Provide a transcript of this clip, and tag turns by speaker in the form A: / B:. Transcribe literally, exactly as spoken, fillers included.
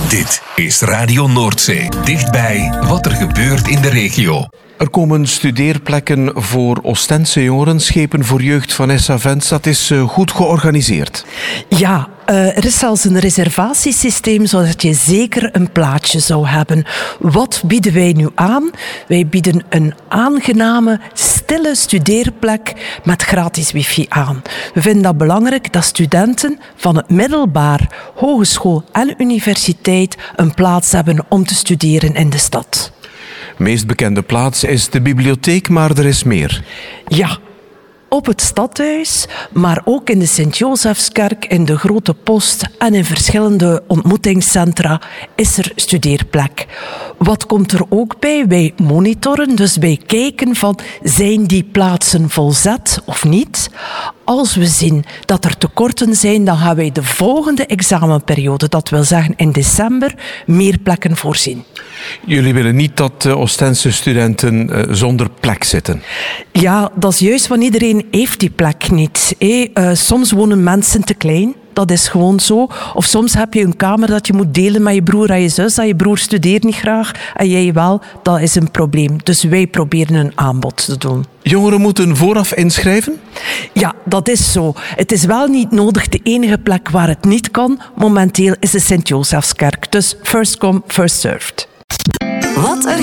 A: Dit is Radio Noordzee. Dichtbij wat er gebeurt in de regio.
B: Er komen studeerplekken voor Oostense jongeren, Schepen voor Jeugd van S A Vents. Dat is uh, goed georganiseerd.
C: Ja, uh, er is zelfs een reservatiesysteem zodat je zeker een plaatsje zou hebben. Wat bieden wij nu aan? Wij bieden een aangename, stille studeerplek met gratis wifi aan. We vinden dat belangrijk dat studenten van het middelbaar, hogeschool en universiteit een plaats hebben om te studeren in de stad.
B: De meest bekende plaats is de bibliotheek, maar er is meer.
C: Ja, op het stadhuis, maar ook in de Sint-Josefskerk, in de Grote Post en in verschillende ontmoetingscentra is er studeerplek. Wat komt er ook bij? Wij monitoren, dus wij kijken van zijn die plaatsen volzet of niet. Als we zien dat er tekorten zijn, dan gaan wij de volgende examenperiode, dat wil zeggen in december, meer plekken voorzien.
B: Jullie willen niet dat uh, Oostense studenten uh, zonder plek zitten?
C: Ja, dat is juist, want iedereen heeft die plek niet. Hey, uh, soms wonen mensen te klein. Dat is gewoon zo. Of soms heb je een kamer dat je moet delen met je broer en je zus. En je broer studeert niet graag en jij wel. Dat is een probleem. Dus wij proberen een aanbod te doen.
B: Jongeren moeten vooraf inschrijven?
C: Ja, dat is zo. Het is wel niet nodig. De enige plek waar het niet kan, momenteel, is de Sint-Josefskerk. Dus first come, first served.
D: Wat er